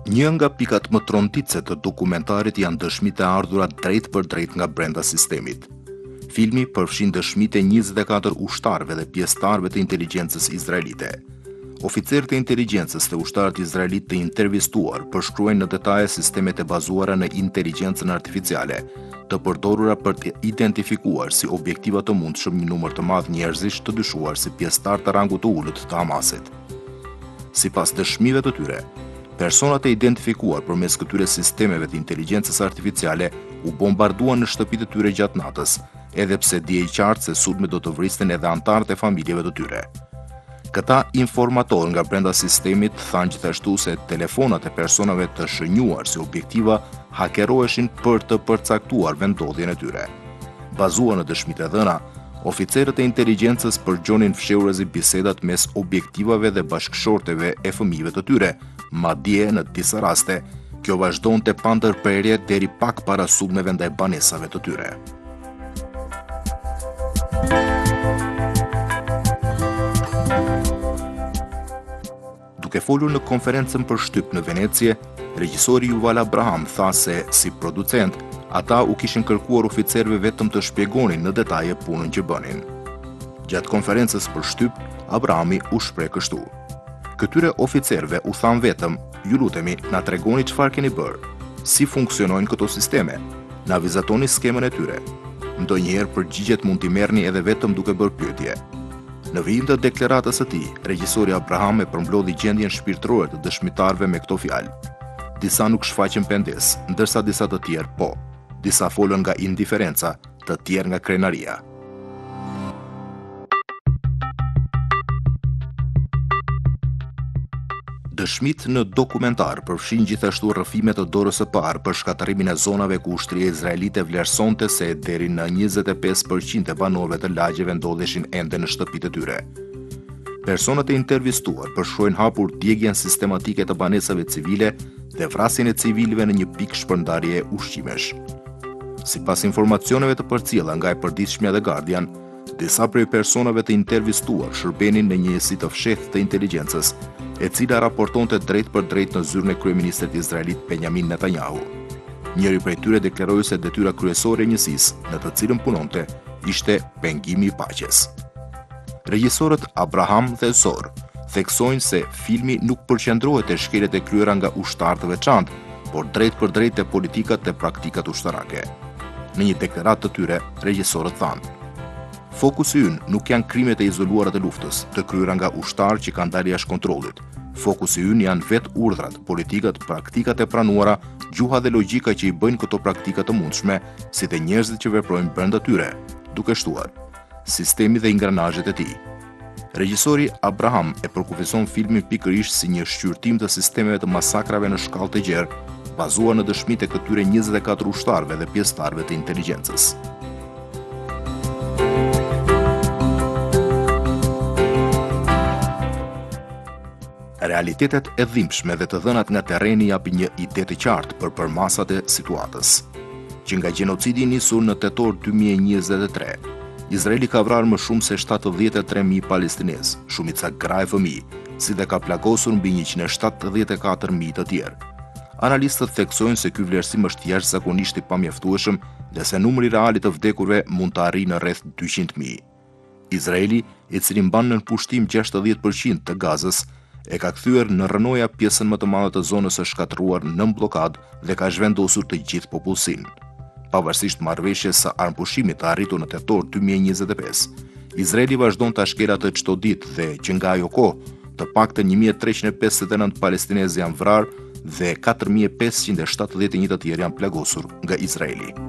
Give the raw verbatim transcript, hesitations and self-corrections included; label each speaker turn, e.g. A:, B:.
A: Një nga pikat më trondice të dokumentarit janë dëshmitë e ardhura drejt për drejt nga brenda sistemit. Filmi përfshin dëshmitë e njëzet e katër ushtarëve dhe pjesëtarëve të inteligjencës izraelite. Oficerët e inteligjencës dhe ushtarët izraelit të intervistuar përshkruajnë në detaje sistemet e bazuara në inteligjencën artificiale, të përdorura për të identifikuar si objektiva të mundshëm një numër të madh njerëzish të dyshuar si pjesëtar të rangut të ulët të Hamasit. Sipas dëshmive të tyre, personat e identifikuar përmes këtyre sistemeve të inteligjencës artificiale u bombarduan në shtëpitë e tyre gjatë natës, edhe pse dje i qartë se sulmet do të vristen edhe anëtarët e familjeve të tyre. Këta informatorë nga brenda sistemit thanë gjithashtu se telefonat e personave të shënjuar si objektiva hakeroheshin për të përcaktuar vendodhjen e tyre. Bazuar në dëshmitë e dhëna, oficerët e inteligjencës përgjonin fshehurëzi bisedat mes objektivave dhe bashkëshorteve e fëmijëve të tyre, madje në disa raste, kjo vazhdonte pa ndërprerje deri pak para sulmeve ndaj banesave të tyre. Duke folur në konferencën për shtyp në Venecie, regjisori Yuval Abraham tha se, si producent, ata u kishin kërkuar oficerëve vetëm të shpjegonin në detaje punën që bënin. Gjatë konferencës për shtyp, Abrahami u shpreh kështu: "Këtyre oficerëve u than vetëm, ju lutemi, na tregoni çfarë keni bërë, si funksionojnë këto sisteme, na vizatoni skemën e tyre. Ndonjëherë përgjigjet mund t'i merrni edhe vetëm duke bërë pyetje." Në vijim të deklaratës së tij, regjisori Abraham e përmblodhi gjendjen shpirtërore të dëshmitarëve me këto fjalë. Disa nuk shfaqën pendes, ndërsa disa të tjerë po. Disa folën nga indiferenca, të tjerë nga krenaria. Dëshmitë në dokumentar përfshin gjithashtu rrëfime të dorës së parë për shkatërimin e zonave ku ushtria izraelite vlerësonte se deri në njëzet e pesë përqind e banorëve të lagjeve ndodheshin ende në shtëpitë e tyre. Personat e intervistuar përshkruajnë hapur djegjen sistematike të banesave civile dhe vrasjen e civilëve në një pikë shpërndarje ushqimesh. Sipas informacioneve të përcjella nga e përditshmja The Guardian, disa prej personave të intervistuar shërbenin në një njësi të fshehtë të inteligjencës, e cila raportonte drejt për drejt në zyrën e kryeministrit izraelit Benjamin Netanyahu. Njëri prej tyre deklaroi se detyra kryesore e njësisë, në të cilën punonte, ishte pengimi i paqes. Regjisorët Abraham dhe Zor theksojnë se filmi nuk përqendrohet te shkeljet e kryera nga ushtarë të veçantë, por drejt për drejt te politikat dhe praktikat ushtarake. Në një deklaratë të tyre, regjisorët thanë: "Fokusi ynë nuk janë krimet e izoluara të luftës, të kryera nga ushtarë që kanë dalë jashtë kontrollit. Fokusi ynë janë vetë urdhrat, politikat, praktikat e pranuara, gjuha dhe logjika që i bëjnë këto praktika të mundshme, si dhe njerëzit që veprojnë brenda tyre", duke shtuar: "Sistemi dhe ingranazhet e tij." Regjisori Abraham e përkufizon filmin pikërisht si një shqyrtim të sistemeve të masakrave në shkallë të gjerë, bazuar në dëshmitë e këtyre njëzet e katër ushtarëve dhe pjesëtarëve të inteligjencës. Realitetet e dhimbshme dhe të dhënat nga terreni japin një ide të qartë për përmasat e situatës. Që nga gjenocidi nisur në tetor dy mijë e njëzet e tre, Izraeli ka vrarë më shumë se shtatëdhjetë e tre mijë palestinezë, shumica gra e fëmijë, si dhe ka plagosur mbi njëqind e shtatëdhjetë e katër mijë të tjerë. Analistët theksojnë se ky vlerësim është jashtëzakonisht i pamjaftueshëm dhe se numri real i të vdekurve mund të arrijë në rreth dyqind mijë. Izraeli, i cili mban nën pushtim gjashtëdhjetë përqind të Gazës, e ka kthyer në rënoja pjesën më të madhe të zonës së shkatëruar nën blokadë dhe ka zhvendosur të gjithë popullsinë. Pavarësisht marrëveshjes së armpushimit të arritur në tetor dy mijë e njëzet e pesë, Izraeli vazhdon ta shkelë atë çdo ditë dhe që nga ajo kohë, të paktën një mijë e treqind e pesëdhjetë e nëntë palestinezë janë vrarë dhe katër mijë e pesëqind e shtatëdhjetë e një të tjerë janë plagosur nga Izraeli.